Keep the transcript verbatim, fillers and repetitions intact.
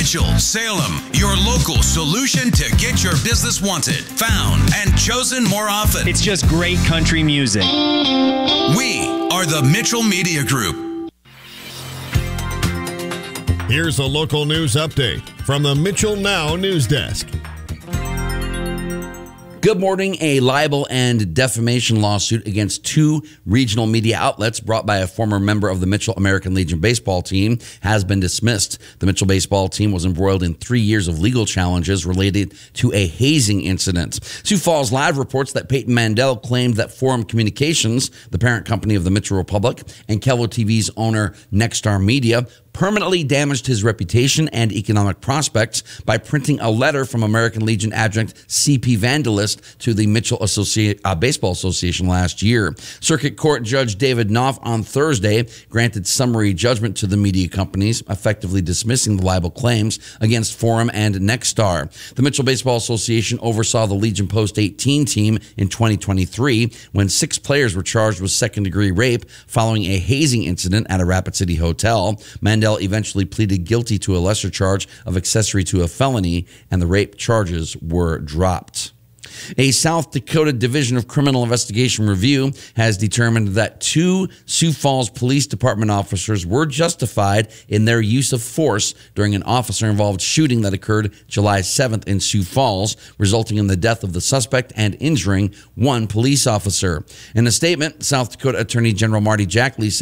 Mitchell, Salem, your local solution to get your business wanted, found, and chosen more often. It's just great country music. We are the Mitchell Media Group. Here's a local news update from the Mitchell Now News Desk. Good morning. A libel and defamation lawsuit against two regional media outlets brought by a former member of the Mitchell American Legion baseball team has been dismissed. The Mitchell baseball team was embroiled in three years of legal challenges related to a hazing incident. Sioux Falls Live reports that Peyton Mandel claimed that Forum Communications, the parent company of the Mitchell Republic, and Kelvo T V's owner Nexstar Media, permanently damaged his reputation and economic prospects by printing a letter from American Legion adjunct C P Vandalist to the Mitchell Associ- uh, Baseball Association last year. Circuit Court Judge David Knopf on Thursday granted summary judgment to the media companies, effectively dismissing the libel claims against Forum and Nexstar. The Mitchell Baseball Association oversaw the Legion Post eighteen team in twenty twenty-three when six players were charged with second-degree rape following a hazing incident at a Rapid City hotel. Mandel eventually pleaded guilty to a lesser charge of accessory to a felony, and the rape charges were dropped. A South Dakota Division of Criminal Investigation Review has determined that two Sioux Falls Police Department officers were justified in their use of force during an officer-involved shooting that occurred July seventh in Sioux Falls, resulting in the death of the suspect and injuring one police officer. In a statement, South Dakota Attorney General Marty Jackley said